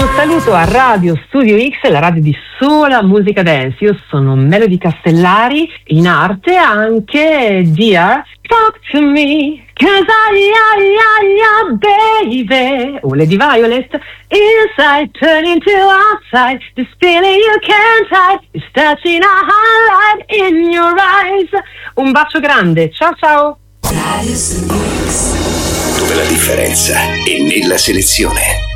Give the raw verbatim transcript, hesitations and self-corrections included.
Un saluto a Radio Studio X, la radio di sola musica dance. Io sono Melody Castellari, in arte anche Dear Talk to Me, cause I, I, I, I, baby. O Lady Violet, inside turning to outside, this feeling you can't hide, is touching a highlight in your eyes. Un bacio grande, ciao ciao. Radio Studio X, dove la differenza è nella selezione.